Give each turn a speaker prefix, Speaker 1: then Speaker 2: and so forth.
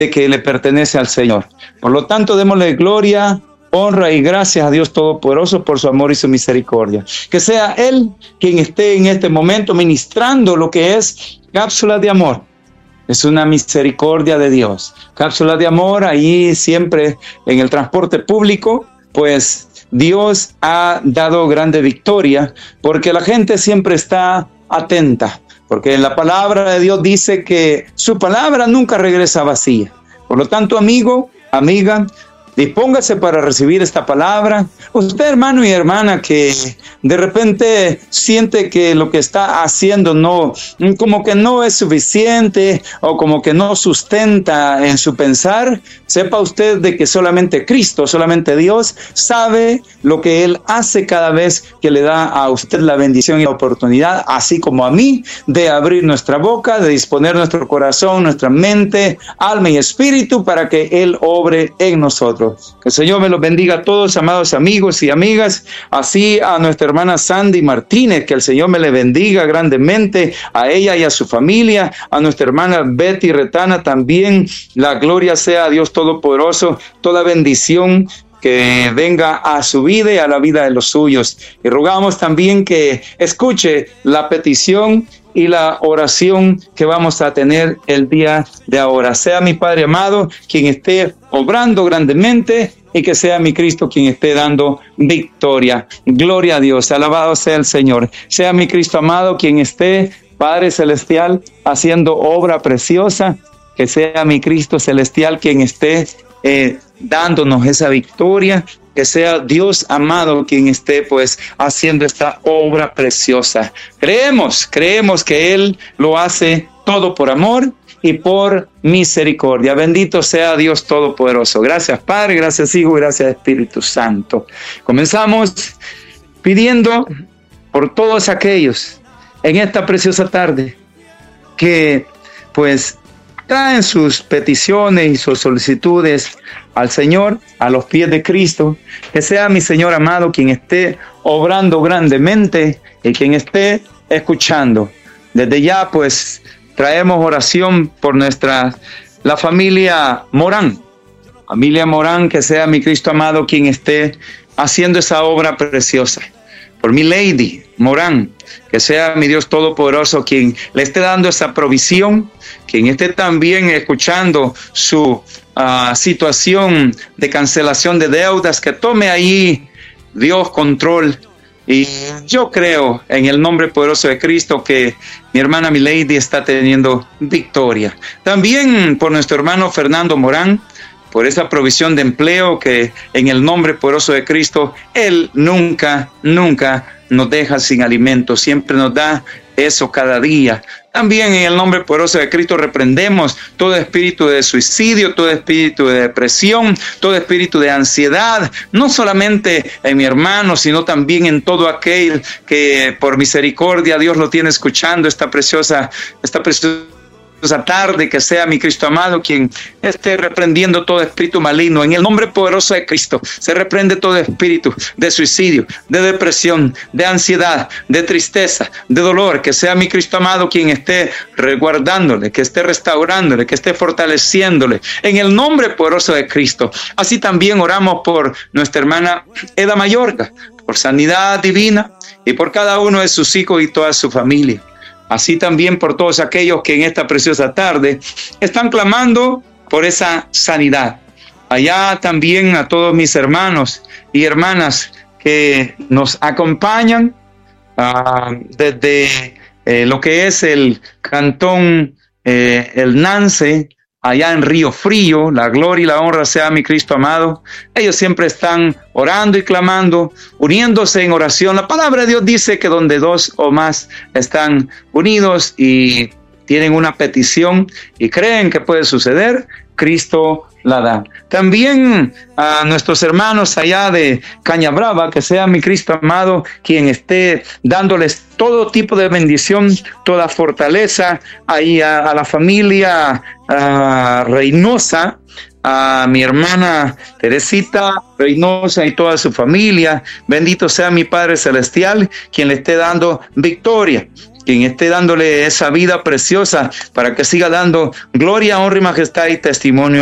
Speaker 1: que le pertenece al Señor. Por lo tanto, démosle gloria, honra y gracias a Dios Todopoderoso por su amor y su misericordia. Que sea Él quien esté en este momento ministrando lo que es cápsula de amor. Es una misericordia de Dios. Cápsula de amor, ahí siempre en el transporte público, pues Dios ha dado grande victoria porque la gente siempre está atenta. Porque la palabra de Dios dice que su palabra nunca regresa vacía. Por lo tanto, amigo, amiga, dispóngase para recibir esta palabra. Usted, hermano y hermana, que de repente siente que lo que está haciendo como que no es suficiente o como que no sustenta en su pensar, sepa usted de que solamente Cristo, solamente Dios sabe lo que Él hace cada vez que le da a usted la bendición y la oportunidad, así como a mí, de abrir nuestra boca, de disponer nuestro corazón, nuestra mente, alma y espíritu para que Él obre en nosotros. Que el Señor me los bendiga a todos, amados amigos y amigas, así a nuestra hermana Sandy Martínez, que el Señor me le bendiga grandemente, a ella y a su familia, a nuestra hermana Betty Retana también, la gloria sea a Dios Todopoderoso, toda bendición que venga a su vida y a la vida de los suyos. Y rogamos también que escuche la petición y la oración que vamos a tener el día de ahora. Sea mi Padre amado quien esté obrando grandemente y que sea mi Cristo quien esté dando victoria. Gloria a Dios, alabado sea el Señor. Sea mi Cristo amado quien esté, Padre Celestial, haciendo obra preciosa. Que sea mi Cristo Celestial quien esté dándonos esa victoria. Que sea Dios amado quien esté pues haciendo esta obra preciosa. Creemos que Él lo hace todo por amor y por misericordia. Bendito sea Dios Todopoderoso. Gracias Padre, gracias Hijo, gracias Espíritu Santo. Comenzamos pidiendo por todos aquellos en esta preciosa tarde que pues traen sus peticiones y sus solicitudes al Señor, a los pies de Cristo. Que sea mi Señor amado quien esté obrando grandemente y quien esté escuchando. Desde ya pues traemos oración por la familia Morán. Familia Morán, que sea mi Cristo amado quien esté haciendo esa obra preciosa. Por mi Lady Morán, que sea mi Dios Todopoderoso quien le esté dando esa provisión, quien esté también escuchando su situación de cancelación de deudas, que tome ahí Dios control. Y yo creo en el nombre poderoso de Cristo que mi hermana Milady está teniendo victoria. También por nuestro hermano Fernando Morán, por esa provisión de empleo que en el nombre poderoso de Cristo, Él nunca nos deja sin alimento, siempre nos da eso cada día. También en el nombre poderoso de Cristo reprendemos todo espíritu de suicidio, todo espíritu de depresión, todo espíritu de ansiedad, no solamente en mi hermano, sino también en todo aquel que por misericordia Dios lo tiene escuchando esta preciosa tarde. Que sea mi Cristo amado quien esté reprendiendo todo espíritu maligno. En el nombre poderoso de Cristo se reprende todo espíritu de suicidio, de depresión, de ansiedad, de tristeza, de dolor. Que sea mi Cristo amado quien esté resguardándole, que esté restaurándole, que esté fortaleciéndole. En el nombre poderoso de Cristo. Así también oramos por nuestra hermana Eda Mayorga, por sanidad divina y por cada uno de sus hijos y toda su familia. Así también por todos aquellos que en esta preciosa tarde están clamando por esa sanidad. Allá también a todos mis hermanos y hermanas que nos acompañan desde lo que es el cantón El Nance, allá en Río Frío. La gloria y la honra sea a mi Cristo amado. Ellos siempre están orando y clamando, uniéndose en oración. La palabra de Dios dice que donde dos o más están unidos y tienen una petición y creen que puede suceder, Cristo la da. También a nuestros hermanos allá de Cañabrava, que sea mi Cristo amado quien esté dándoles todo tipo de bendición, toda fortaleza, ahí a la familia Reynosa, a mi hermana Teresita Reynosa y toda su familia. Bendito sea mi Padre Celestial quien le esté dando victoria. quien esté dándole esa vida preciosa para que siga dando gloria, honra y majestad y testimonio